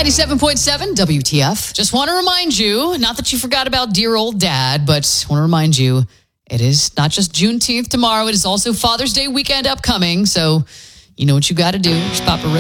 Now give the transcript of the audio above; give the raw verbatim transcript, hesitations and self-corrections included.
ninety-seven point seven W T F. Just want to remind you, not that you forgot about dear old dad, but want to remind you, it is not just Juneteenth tomorrow, it is also Father's Day weekend upcoming. So you know what you got to do. Just pop a rip